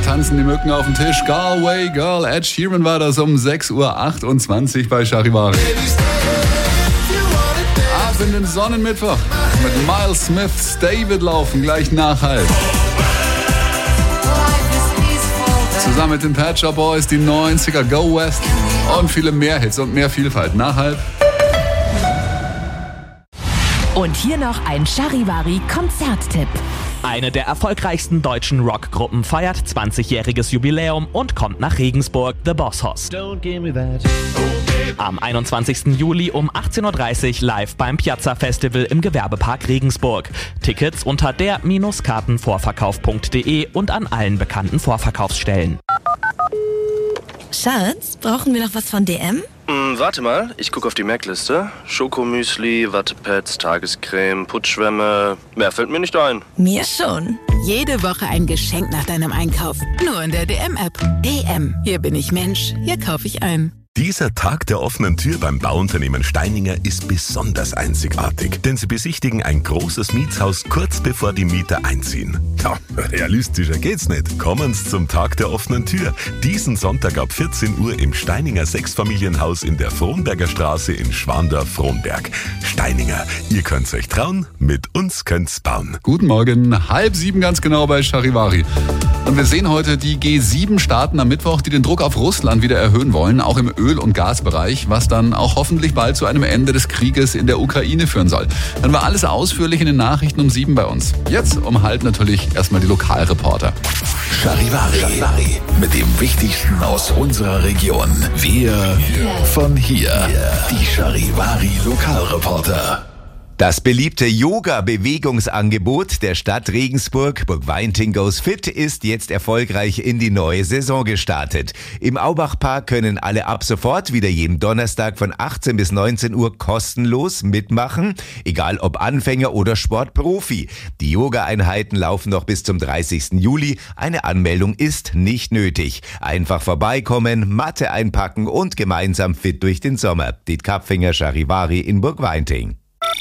tanzen die Mücken auf dem Tisch. Galway Girl, Ed Sheeran war das um 6.28 Uhr bei Charivari. Ab in den Sonnenmittwoch mit Miles Smith, Stay wird laufen, gleich nach halb. Zusammen mit den Pet Shop Boys, die 90er, Go West und viele mehr Hits und mehr Vielfalt. Nach halb. Und hier noch ein Charivari-Konzerttipp. Eine der erfolgreichsten deutschen Rockgruppen feiert 20-jähriges Jubiläum und kommt nach Regensburg, The Boss Hoss. Am 21. Juli um 18.30 Uhr live beim Piazza Festival im Gewerbepark Regensburg. Tickets unter der-kartenvorverkauf.de und an allen bekannten Vorverkaufsstellen. Schatz, brauchen wir noch was von DM? Warte mal, ich gucke auf die Merkliste. Schokomüsli, Wattepads, Tagescreme, Putzschwämme. Mehr fällt mir nicht ein. Mir schon. Jede Woche ein Geschenk nach deinem Einkauf. Nur in der DM-App. DM. Hier bin ich Mensch. Hier kaufe ich ein. Dieser Tag der offenen Tür beim Bauunternehmen Steininger ist besonders einzigartig, denn sie besichtigen ein großes Mietshaus kurz bevor die Mieter einziehen. Ja, realistischer geht's nicht. Kommen Sie zum Tag der offenen Tür. Diesen Sonntag ab 14 Uhr im Steininger Sechsfamilienhaus in der Frohnberger Straße in Schwandorf-Frohnberg. Steininger, ihr könnt's euch trauen, mit uns könnt's bauen. Guten Morgen, 6:30 ganz genau bei Charivari. Und wir sehen heute die G7-Staaten am Mittwoch, die den Druck auf Russland wieder erhöhen wollen, auch im Öl- und Gasbereich, was dann auch hoffentlich bald zu einem Ende des Krieges in der Ukraine führen soll. Dann war alles ausführlich in den Nachrichten um 7 bei uns. Jetzt um halb natürlich erstmal die Lokalreporter. Charivari mit dem Wichtigsten aus unserer Region. Wir von hier. Die Charivari Lokalreporter. Das beliebte Yoga-Bewegungsangebot der Stadt Regensburg, Burgweinting Goes Fit, ist jetzt erfolgreich in die neue Saison gestartet. Im Aubachpark können alle ab sofort wieder jeden Donnerstag von 18 bis 19 Uhr kostenlos mitmachen, egal ob Anfänger oder Sportprofi. Die Yoga-Einheiten laufen noch bis zum 30. Juli. Eine Anmeldung ist nicht nötig. Einfach vorbeikommen, Matte einpacken und gemeinsam fit durch den Sommer. Die Kapfinger Charivari in Burgweinting.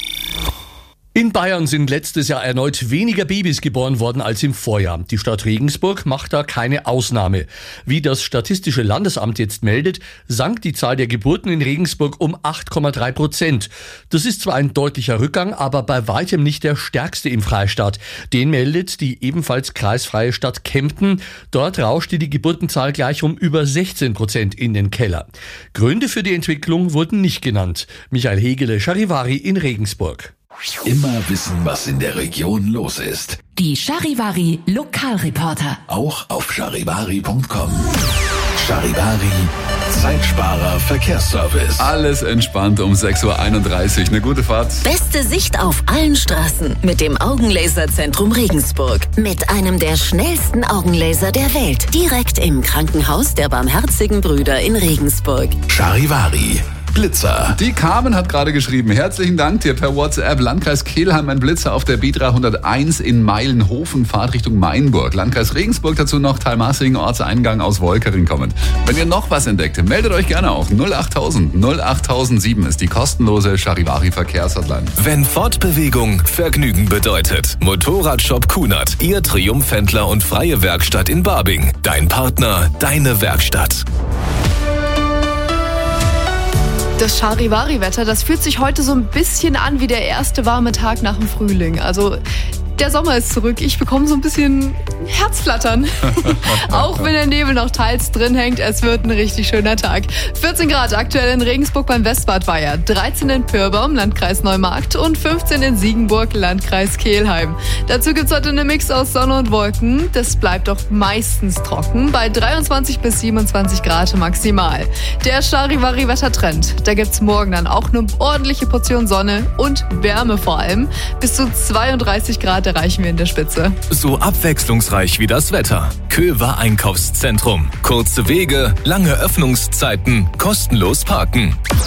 In Bayern sind letztes Jahr erneut weniger Babys geboren worden als im Vorjahr. Die Stadt Regensburg macht da keine Ausnahme. Wie das Statistische Landesamt jetzt meldet, sank die Zahl der Geburten in Regensburg um 8,3%. Das ist zwar ein deutlicher Rückgang, aber bei weitem nicht der stärkste im Freistaat. Den meldet die ebenfalls kreisfreie Stadt Kempten. Dort rauschte die Geburtenzahl gleich um über 16% in den Keller. Gründe für die Entwicklung wurden nicht genannt. Michael Hegele, Charivari in Regensburg. Immer wissen, was in der Region los ist. Die Charivari Lokalreporter. Auch auf charivari.com. Charivari, Zeitsparer Verkehrsservice. Alles entspannt um 6.31 Uhr. Eine gute Fahrt. Beste Sicht auf allen Straßen mit dem Augenlaserzentrum Regensburg. Mit einem der schnellsten Augenlaser der Welt. Direkt im Krankenhaus der Barmherzigen Brüder in Regensburg. Charivari. Blitzer. Die Carmen hat gerade geschrieben, herzlichen Dank dir per WhatsApp. Landkreis Kelheim ein Blitzer auf der B301 in Meilenhofen, Fahrt Richtung Mainburg. Landkreis Regensburg dazu noch Talmassing, Ortseingang aus Wolkering kommend. Wenn ihr noch was entdeckt, meldet euch gerne auch. 08000 08007 ist die kostenlose Charivari Verkehrshotline. Wenn Fortbewegung Vergnügen bedeutet. Motorradshop Kunert, Ihr Triumphhändler und freie Werkstatt in Barbing. Dein Partner, deine Werkstatt. Das Charivari-Wetter, das fühlt sich heute so ein bisschen an wie der erste warme Tag nach dem Frühling. Also der Sommer ist zurück. Ich bekomme so ein bisschen Herzflattern. Auch wenn der Nebel noch teils drin hängt, es wird ein richtig schöner Tag. 14 Grad aktuell in Regensburg beim Westbadweiher, 13 in Pirbaum, Landkreis Neumarkt und 15 in Siegenburg, Landkreis Kelheim. Dazu gibt's heute eine Mix aus Sonne und Wolken. Das bleibt auch meistens trocken, bei 23 bis 27 Grad maximal. Der Charivari-Wettertrend, da gibt's morgen dann auch eine ordentliche Portion Sonne und Wärme vor allem. Bis zu 32 Grad erreichen wir in der Spitze. So abwechslungsreich wie das Wetter. Köver Einkaufszentrum. Kurze Wege, lange Öffnungszeiten, kostenlos parken.